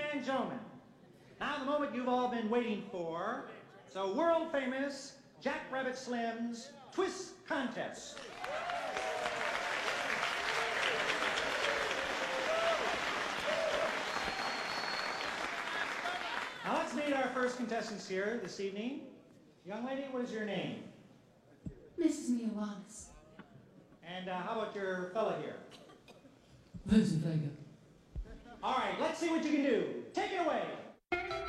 and gentlemen, now the moment you've all been waiting for, it's a world-famous Jack Rabbit Slim's Twist Contest. Now let's meet our first contestants here this evening. Young lady, what is your name? Mrs. Mia Wallace. And how about your fella here? Vincent Vega. All right, let's see what you can do. Take it away.